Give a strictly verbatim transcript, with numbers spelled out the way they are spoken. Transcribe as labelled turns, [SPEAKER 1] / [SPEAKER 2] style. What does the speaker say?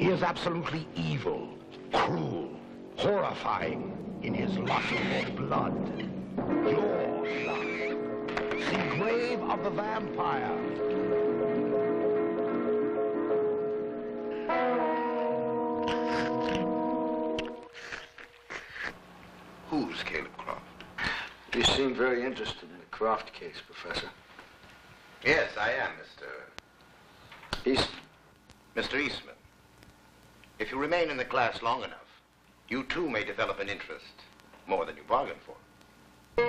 [SPEAKER 1] He is absolutely evil, cruel, horrifying in his lust for blood. Your blood. The grave of the vampire.
[SPEAKER 2] Who's Caleb Croft?
[SPEAKER 3] You seem very interested in the Croft case, Professor.
[SPEAKER 2] Yes, I am, Mister
[SPEAKER 3] Eastman.
[SPEAKER 2] Mister Eastman. If you remain in the class long enough, you too may develop an interest, more than you bargained for.